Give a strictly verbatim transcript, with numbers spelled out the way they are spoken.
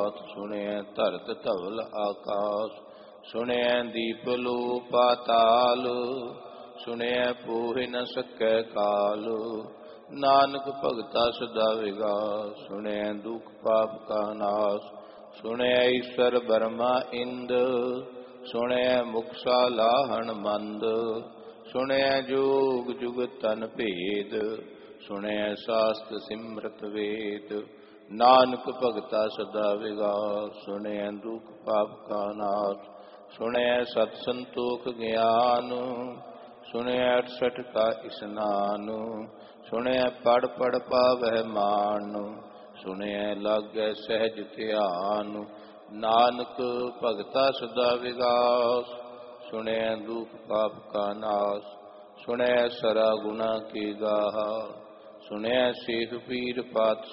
हाथ। सुनिए धरत धवल आकाश। सुनिए दीप लो पाताल। सुनिए पोहि न सकै काल। नानक भगता सदा विगास। सुनिए दुख पाप का नाश। सुनिए ईश्वर ब्रह्मा इंद। सुनिए मुक्सा लाहण मंद। सुनिए जोग जुगत तन भेद। सुनिए शास्त्र सिमरत वेद। नानक भगता सदा विगास। सुनिए दुख पाप का नाश। सुनिए सत संतोख ज्ञान। सुनिए अठसठ का स्नान। सुनिए पढ़ पढ़ पावै मान। सुनिए लागै सहज ध्यान। नानक भगता सदा विगास। सुनिए दुख पाप का नाश। सुनिए सरा गुना की गाहा। सुनिए सेख पीर पात